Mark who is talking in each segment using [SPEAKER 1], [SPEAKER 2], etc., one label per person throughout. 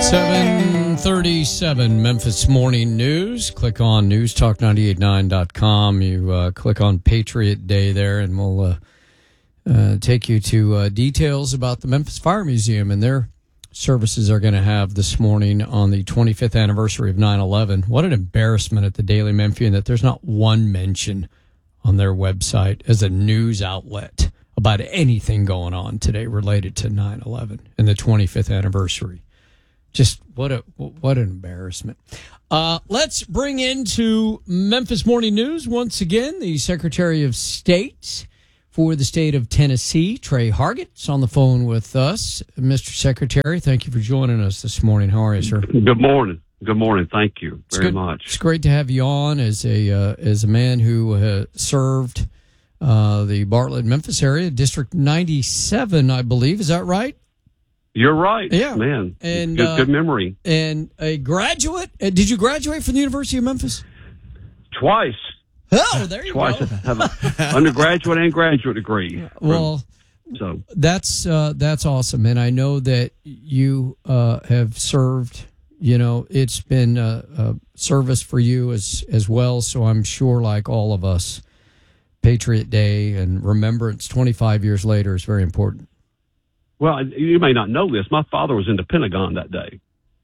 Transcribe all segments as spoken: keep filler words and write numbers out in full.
[SPEAKER 1] seven thirty-seven Memphis Morning News. Click on news talk nine eight nine dot com. You uh, click on Patriot Day there, and we'll uh, uh, take you to uh, details about the Memphis Fire Museum and their services are going to have this morning on the twenty-fifth anniversary of nine eleven. What an embarrassment at the Daily Memphian that there's not one mention on their website as a news outlet about anything going on today related to nine eleven and the twenty-fifth anniversary. Just what a what an embarrassment. Uh, let's bring into Memphis Morning News once again the Secretary of State for the state of Tennessee, Trey Hargett's on the phone with us. Mister Secretary, thank you for joining us this morning. How are you, sir?
[SPEAKER 2] Good morning. Good morning. Thank you very
[SPEAKER 1] it's
[SPEAKER 2] much.
[SPEAKER 1] It's great to have you on as a uh, as a man who uh, served uh, the Bartlett, Memphis area, District ninety-seven, I believe. Is that right?
[SPEAKER 2] You're right.
[SPEAKER 1] Yeah,
[SPEAKER 2] man.
[SPEAKER 1] And
[SPEAKER 2] good,
[SPEAKER 1] uh,
[SPEAKER 2] good memory.
[SPEAKER 1] And a graduate. Uh, did you graduate from the University of Memphis?
[SPEAKER 2] Twice.
[SPEAKER 1] Oh, there you
[SPEAKER 2] Twice
[SPEAKER 1] go.
[SPEAKER 2] Twice. I have an undergraduate and graduate degree.
[SPEAKER 1] Well,
[SPEAKER 2] so
[SPEAKER 1] that's uh, that's awesome, and I know that you uh, have served. You know, it's been a, a service for you as as well. So I'm sure, like all of us, Patriot Day and Remembrance twenty-five years later is very important.
[SPEAKER 2] Well, you may not know this. My father was in the Pentagon that day.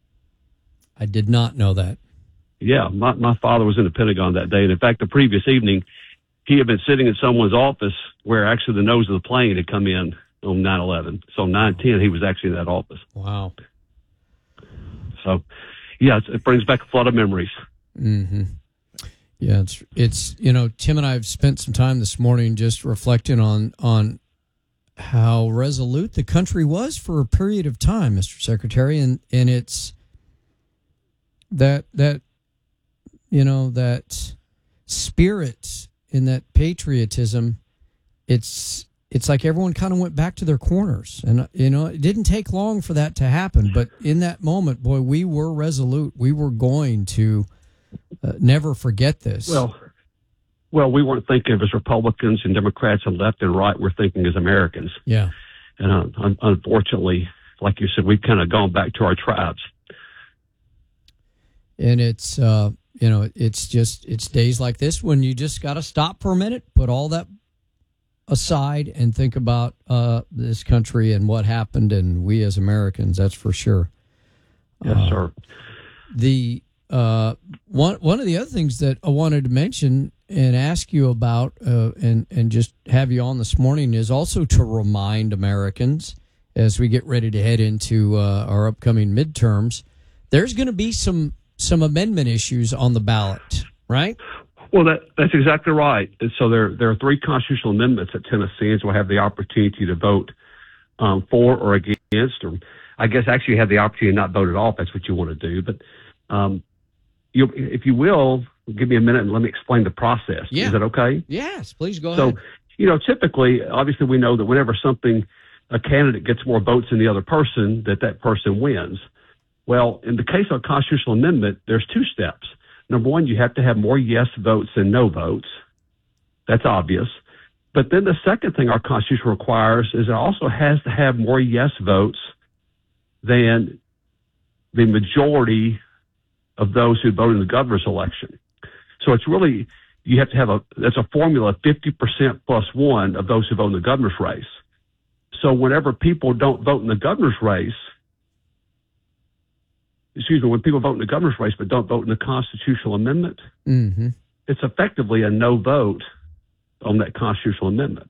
[SPEAKER 1] I did not know that.
[SPEAKER 2] Yeah, my, my father was in the Pentagon that day. And in fact, the previous evening, he had been sitting in someone's office where actually the nose of the plane had come in on nine eleven. So nine ten, he was actually in that office.
[SPEAKER 1] Wow.
[SPEAKER 2] So, yeah, it's, it brings back a flood of memories.
[SPEAKER 1] Mm-hmm. Yeah, it's, it's, you know, Tim and I have spent some time this morning just reflecting on, on how resolute the country was for a period of time, Mister Secretary. And, and it's that, that, you know, that spirit and that patriotism, it's, it's like everyone kind of went back to their corners. And, you know, it didn't take long for that to happen. But in that moment, boy, we were resolute. We were going to uh, never forget this.
[SPEAKER 2] Well, well, we weren't thinking as Republicans and Democrats and left and right. We're thinking as Americans.
[SPEAKER 1] Yeah.
[SPEAKER 2] And uh, un- unfortunately, like you said, we've kind of gone back to our tribes.
[SPEAKER 1] And it's, uh, you know, it's just, it's days like this when you just got to stop for a minute, put all that aside and think about uh, this country and what happened and we as Americans, that's for sure.
[SPEAKER 2] Yes,
[SPEAKER 1] uh,
[SPEAKER 2] sir.
[SPEAKER 1] The uh, one one of the other things that I wanted to mention and ask you about uh, and, and just have you on this morning is also to remind Americans as we get ready to head into uh, our upcoming midterms, there's going to be some some amendment issues on the ballot, right?
[SPEAKER 2] Well, that, that's exactly right. And so there there are three constitutional amendments that Tennesseans will have the opportunity to vote um, for or against, or I guess actually have the opportunity to not vote at all if that's what you want to do. But um, you, if you will, give me a minute and let me explain the process.
[SPEAKER 1] Yeah.
[SPEAKER 2] Is that okay?
[SPEAKER 1] Yes, please go
[SPEAKER 2] so,
[SPEAKER 1] ahead.
[SPEAKER 2] So, you know, typically, obviously we know that whenever something, a candidate gets more votes than the other person, that that person wins. Well, in the case of a constitutional amendment, there's two steps. Number one, you have to have more yes votes than no votes. That's obvious. But then the second thing our Constitution requires is it also has to have more yes votes than the majority of those who voted in the governor's election. So it's really, you have to have a, that's a formula, fifty percent plus one of those who vote in the governor's race. So whenever people don't vote in the governor's race, excuse me, when people vote in the governor's race but don't vote in the constitutional amendment,
[SPEAKER 1] mm-hmm.
[SPEAKER 2] it's effectively a no vote on that constitutional amendment.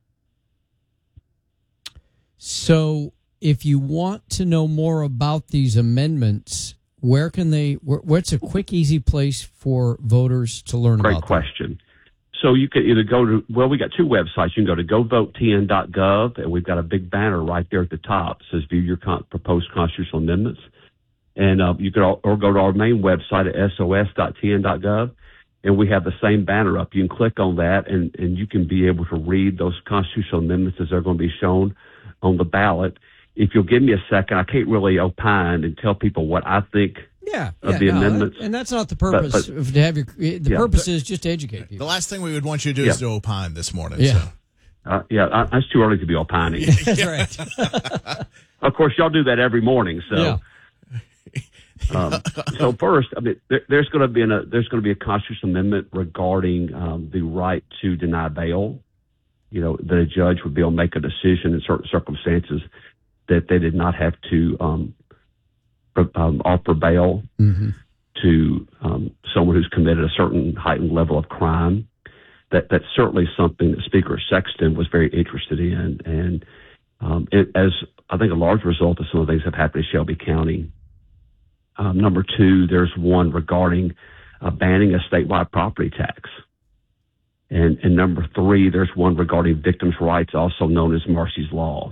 [SPEAKER 1] So if you want to know more about these amendments, where can they, where, what's a quick, easy place for voters to learn
[SPEAKER 2] Great
[SPEAKER 1] about
[SPEAKER 2] question. Them? So you can either go to, well, we got two websites. You can go to go vote T N dot gov, and we've got a big banner right there at the top that says view your con- proposed constitutional amendments. And uh, you could all, or go to our main website at S O S dot T N dot gov, and we have the same banner up. You can click on that, and, and you can be able to read those constitutional amendments as they're going to be shown on the ballot. If you'll give me a second, I can't really opine and tell people what I think
[SPEAKER 1] yeah,
[SPEAKER 2] of
[SPEAKER 1] yeah,
[SPEAKER 2] the
[SPEAKER 1] no,
[SPEAKER 2] amendments.
[SPEAKER 1] And that's not the purpose.
[SPEAKER 2] But, but,
[SPEAKER 1] of to have your the
[SPEAKER 2] yeah,
[SPEAKER 1] purpose
[SPEAKER 2] but,
[SPEAKER 1] is just to educate people.
[SPEAKER 3] The last thing we would want you to do
[SPEAKER 2] yeah.
[SPEAKER 3] is to opine this morning.
[SPEAKER 1] Yeah.
[SPEAKER 3] So.
[SPEAKER 2] Uh, yeah, I, it's too early to be opining.
[SPEAKER 1] That's right.
[SPEAKER 2] Of course, y'all do that every morning, so.
[SPEAKER 1] Yeah.
[SPEAKER 2] Um, so first, I mean, there, there's going to be a there's going to be a constitutional amendment regarding um, the right to deny bail. You know, that a judge would be able to make a decision in certain circumstances that they did not have to um, um, offer bail mm-hmm. to um, someone who's committed a certain heightened level of crime. That that's certainly something that Speaker Sexton was very interested in, and um, it, as I think a large result of some of the things that have happened in Shelby County. Um, number two, there's one regarding uh, banning a statewide property tax. And, and number three, there's one regarding victims' rights, also known as Marsy's Law.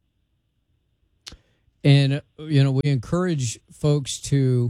[SPEAKER 1] And, you know, we encourage folks to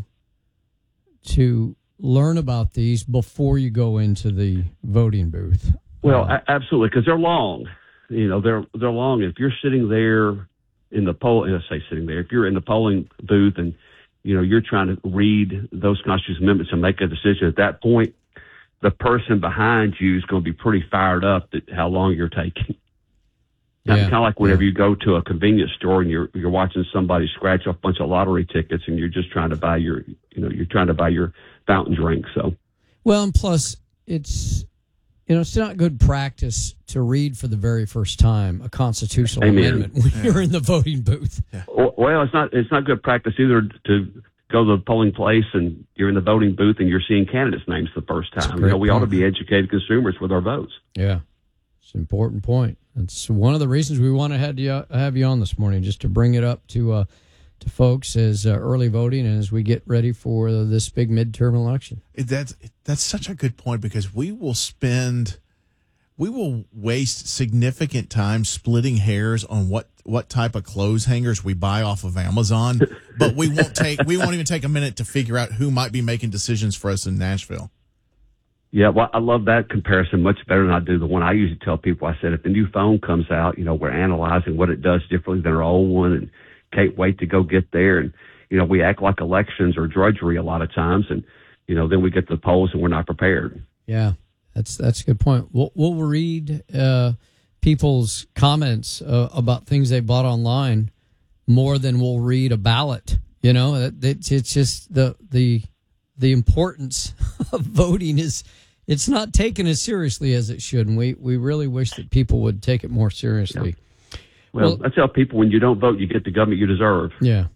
[SPEAKER 1] to learn about these before you go into the voting booth.
[SPEAKER 2] Well,
[SPEAKER 1] uh,
[SPEAKER 2] a- absolutely, because they're long. You know, they're they're long. If you're sitting there in the poll, let's say sitting there, if you're in the polling booth and, you know, you're trying to read those constitutional amendments and make a decision at that point, the person behind you is going to be pretty fired up at how long you're taking. Yeah. Kind of like whenever yeah. you go to a convenience store and you're you're watching somebody scratch off a bunch of lottery tickets and you're just trying to buy your, you know, you're trying to buy your fountain drink. So,
[SPEAKER 1] well, and plus it's, you know, it's not good practice to read for the very first time a constitutional Amen. amendment when yeah. you're in the voting booth.
[SPEAKER 2] Yeah. Well, it's not it's not good practice either to go to the polling place and you're in the voting booth and you're seeing candidates' names for the first time. You know, we point. ought to be educated consumers with our votes.
[SPEAKER 1] Yeah, it's an important point. It's one of the reasons we want to have you, have you on this morning, just to bring it up to uh, to folks as uh, early voting and as we get ready for this big midterm election.
[SPEAKER 3] That's that's such a good point, because we will spend, we will waste significant time splitting hairs on what, what type of clothes hangers we buy off of Amazon, but we won't take we won't even take a minute to figure out who might be making decisions for us in Nashville.
[SPEAKER 2] Yeah, well, I love that comparison much better than I do the one I usually tell people. I said, if the new phone comes out, you know, we're analyzing what it does differently than our old one and can't wait to go get there. And, you know, we act like elections are drudgery a lot of times. And, you know, then we get to the polls and we're not prepared.
[SPEAKER 1] Yeah, that's that's a good point. We'll, we'll read uh, people's comments uh, about things they bought online more than we'll read a ballot. You know, it's, it's just the the the importance of voting is, it's not taken as seriously as it should. And we, we really wish that people would take it more seriously.
[SPEAKER 2] Yeah. Well, well, I tell people, when you don't vote, you get the government you deserve.
[SPEAKER 1] Yeah.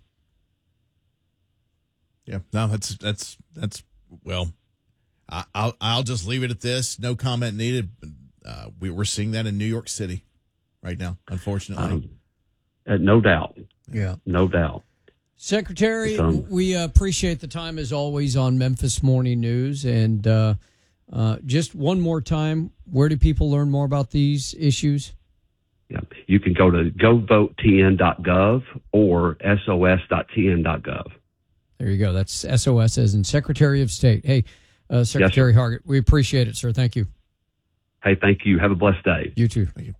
[SPEAKER 3] Yeah. No, that's, that's, that's, well, I, I'll, I'll just leave it at this. No comment needed. Uh, we, we're seeing that in New York City right now, unfortunately.
[SPEAKER 2] Um, uh, no doubt.
[SPEAKER 1] Yeah.
[SPEAKER 2] No doubt.
[SPEAKER 1] Secretary, um, we uh, appreciate the time as always on Memphis Morning News. And uh, uh, just one more time, where do people learn more about these issues?
[SPEAKER 2] Yeah, you can go to go vote T N dot gov or S O S dot T N dot gov.
[SPEAKER 1] There you go. That's S O S as in Secretary of State. Hey, uh, Secretary yes, Hargett, we appreciate it, sir. Thank you.
[SPEAKER 2] Hey, thank you. Have a blessed day.
[SPEAKER 1] You too.
[SPEAKER 3] Thank you.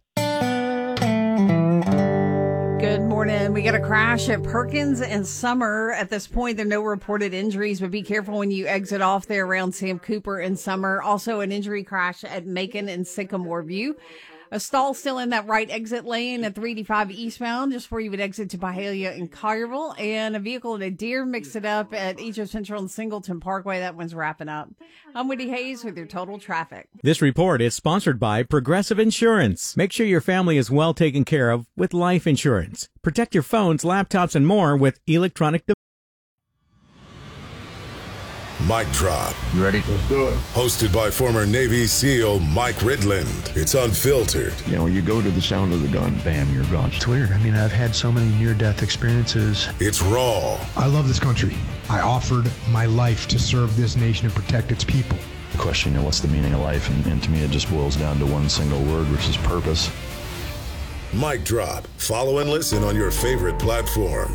[SPEAKER 4] Good morning. We got a crash at Perkins and Summer. At this point, there are no reported injuries, but be careful when you exit off there around Sam Cooper and Summer. Also, an injury crash at Macon and Sycamore View. A stall still in that right exit lane at three eighty-five eastbound, just before you would exit to Byhalia and Collierville. And a vehicle and a deer mixed it up at Ejo Central and Singleton Parkway. That one's wrapping up. I'm Wendy Hayes with your total traffic.
[SPEAKER 5] This report is sponsored by Progressive Insurance. Make sure your family is well taken care of with life insurance. Protect your phones, laptops, and more with electronic devices.
[SPEAKER 6] Mic Drop.
[SPEAKER 7] You ready? Let's do it.
[SPEAKER 6] Hosted by former Navy SEAL Mike Ridland. It's unfiltered.
[SPEAKER 7] You know, you go to the sound of the gun, bam, you're gone.
[SPEAKER 8] It's weird. I mean, I've had so many near-death experiences.
[SPEAKER 6] It's raw.
[SPEAKER 9] I love this country. I offered my life to serve this nation and protect its people.
[SPEAKER 10] The question, you know, what's the meaning of life? And, and to me, it just boils down to one single word, which is purpose.
[SPEAKER 6] Mic Drop. Follow and listen on your favorite platform.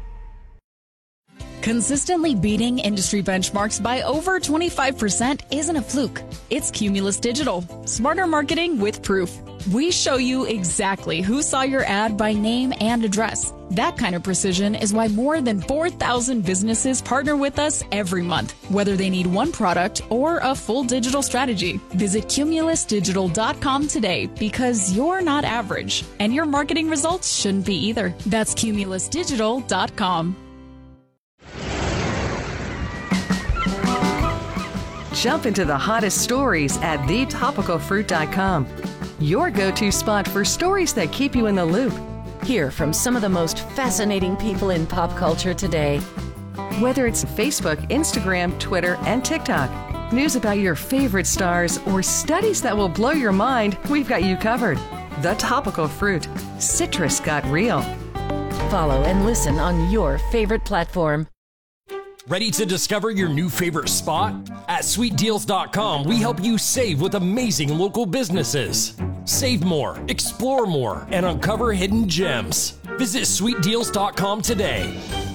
[SPEAKER 11] Consistently beating industry benchmarks by over twenty-five percent isn't a fluke. It's Cumulus Digital. Smarter marketing with proof. We show you exactly who saw your ad by name and address. That kind of precision is why more than four thousand businesses partner with us every month, whether they need one product or a full digital strategy. Visit cumulus digital dot com today, because you're not average, and your marketing results shouldn't be either. That's cumulus digital dot com.
[SPEAKER 12] Jump into the hottest stories at the topical fruit dot com. Your go-to spot for stories that keep you in the loop.
[SPEAKER 13] Hear from some of the most fascinating people in pop culture today.
[SPEAKER 12] Whether it's Facebook, Instagram, Twitter, and TikTok, news about your favorite stars, or studies that will blow your mind, we've got you covered. The Topical Fruit. Citrus got real.
[SPEAKER 13] Follow and listen on your favorite platform.
[SPEAKER 14] Ready to discover your new favorite spot? At sweet deals dot com, we help you save with amazing local businesses. Save more, explore more, and uncover hidden gems. Visit sweet deals dot com today.